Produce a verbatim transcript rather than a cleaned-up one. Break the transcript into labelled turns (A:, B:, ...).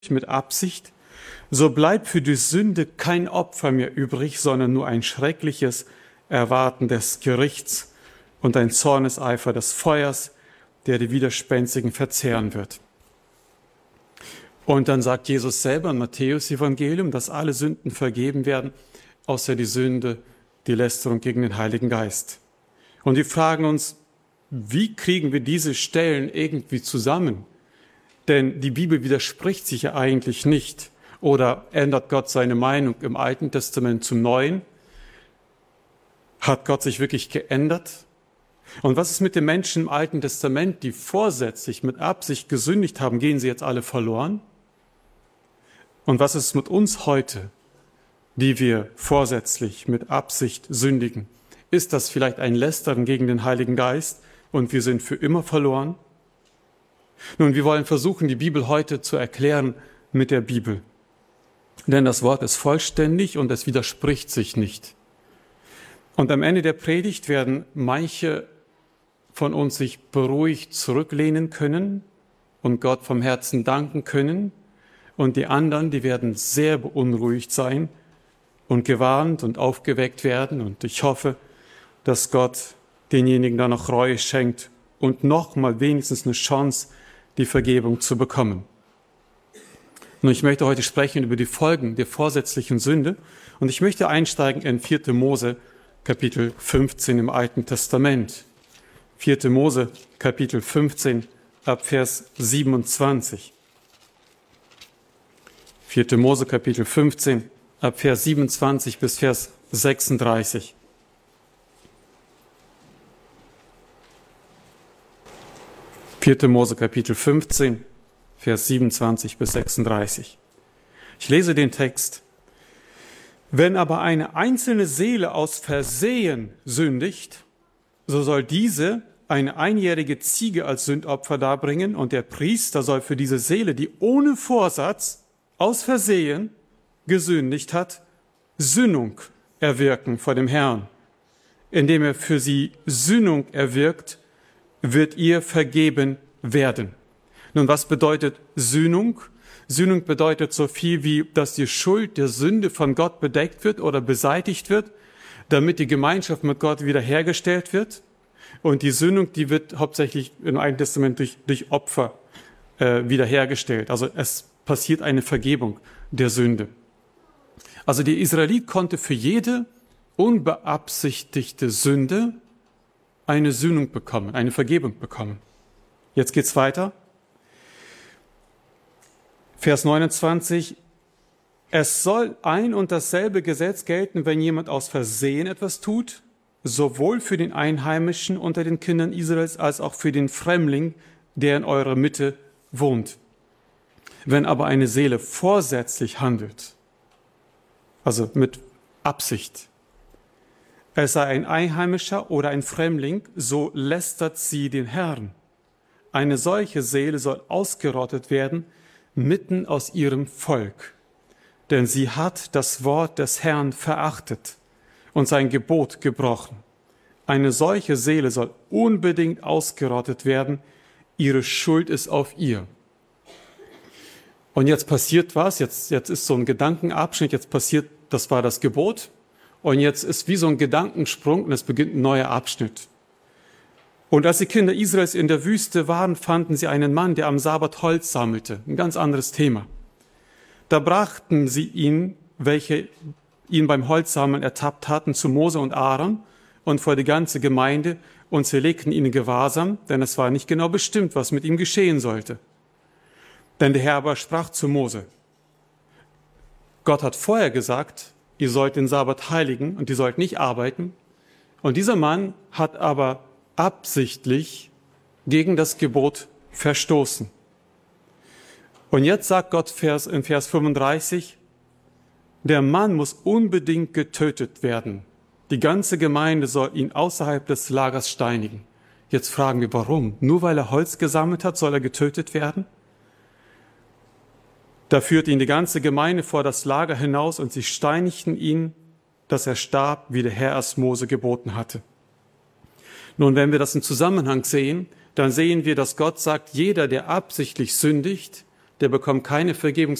A: mit Absicht, so bleibt für die Sünde kein Opfer mehr übrig, sondern nur ein schreckliches Erwarten des Gerichts und ein Zorneseifer des Feuers, der die Widerspenstigen verzehren wird. Und dann sagt Jesus selber im Matthäus-Evangelium, dass alle Sünden vergeben werden, außer die Sünde, die Lästerung gegen den Heiligen Geist. Und wir fragen uns, wie kriegen wir diese Stellen irgendwie zusammen? Denn die Bibel widerspricht sich ja eigentlich nicht. Oder ändert Gott seine Meinung im Alten Testament zum Neuen? Hat Gott sich wirklich geändert? Und was ist mit den Menschen im Alten Testament, die vorsätzlich mit Absicht gesündigt haben? Gehen sie jetzt alle verloren? Und was ist mit uns heute, die wir vorsätzlich mit Absicht sündigen? Ist das vielleicht ein Lästern gegen den Heiligen Geist und wir sind für immer verloren? Nun, wir wollen versuchen, die Bibel heute zu erklären mit der Bibel. Denn das Wort ist vollständig und es widerspricht sich nicht. Und am Ende der Predigt werden manche von uns sich beruhigt zurücklehnen können und Gott vom Herzen danken können. Und die anderen, die werden sehr beunruhigt sein und gewarnt und aufgeweckt werden. Und ich hoffe, dass Gott denjenigen da noch Reue schenkt und noch mal wenigstens eine Chance, die Vergebung zu bekommen. Und ich möchte heute sprechen über die Folgen der vorsätzlichen Sünde. Und ich möchte einsteigen in vierte Mose, Kapitel fünfzehn im Alten Testament. vierte Mose, Kapitel fünfzehn, ab Vers siebenundzwanzig. vierte Mose, Kapitel fünfzehn, ab Vers siebenundzwanzig bis Vers sechsunddreißig. vierte Mose, Kapitel fünfzehn, Vers siebenundzwanzig bis sechsunddreißig. Ich lese den Text. Wenn aber eine einzelne Seele aus Versehen sündigt, so soll diese eine einjährige Ziege als Sündopfer darbringen und der Priester soll für diese Seele, die ohne Vorsatz aus Versehen gesündigt hat, Sühnung erwirken vor dem Herrn. Indem er für sie Sühnung erwirkt, wird ihr vergeben werden. Nun, was bedeutet Sühnung? Sühnung bedeutet so viel wie, dass die Schuld der Sünde von Gott bedeckt wird oder beseitigt wird, damit die Gemeinschaft mit Gott wiederhergestellt wird. Und die Sühnung, die wird hauptsächlich im Alten Testament durch, durch Opfer äh, wiederhergestellt. Also es passiert eine Vergebung der Sünde. Also der Israelit konnte für jede unbeabsichtigte Sünde eine Sühnung bekommen, eine Vergebung bekommen. Jetzt geht's weiter. Vers neunundzwanzig. Es soll ein und dasselbe Gesetz gelten, wenn jemand aus Versehen etwas tut, sowohl für den Einheimischen unter den Kindern Israels als auch für den Fremdling, der in eurer Mitte wohnt. Wenn aber eine Seele vorsätzlich handelt, also mit Absicht, es sei ein Einheimischer oder ein Fremdling, so lästert sie den Herrn. Eine solche Seele soll ausgerottet werden mitten aus ihrem Volk, denn sie hat das Wort des Herrn verachtet und sein Gebot gebrochen. Eine solche Seele soll unbedingt ausgerottet werden, ihre Schuld ist auf ihr. Und jetzt passiert was, jetzt, jetzt ist so ein Gedankenabschnitt, jetzt passiert, das war das Gebot, und jetzt ist wie so ein Gedankensprung und es beginnt ein neuer Abschnitt. Und als die Kinder Israels in der Wüste waren, fanden sie einen Mann, der am Sabbat Holz sammelte. Ein ganz anderes Thema. Da brachten sie ihn, welche ihn beim Holzsammeln ertappt hatten, zu Mose und Aaron und vor die ganze Gemeinde, und sie legten ihn in Gewahrsam, denn es war nicht genau bestimmt, was mit ihm geschehen sollte. Denn der Herr aber sprach zu Mose: Gott hat vorher gesagt, ihr sollt den Sabbat heiligen und ihr sollt nicht arbeiten. Und dieser Mann hat aber absichtlich gegen das Gebot verstoßen. Und jetzt sagt Gott in Vers fünfunddreißig, der Mann muss unbedingt getötet werden. Die ganze Gemeinde soll ihn außerhalb des Lagers steinigen. Jetzt fragen wir, warum? Nur weil er Holz gesammelt hat, soll er getötet werden? Da führte ihn die ganze Gemeinde vor das Lager hinaus und sie steinigten ihn, dass er starb, wie der Herr es Mose geboten hatte. Nun, wenn wir das im Zusammenhang sehen, dann sehen wir, dass Gott sagt, jeder, der absichtlich sündigt, der bekommt keine Vergebung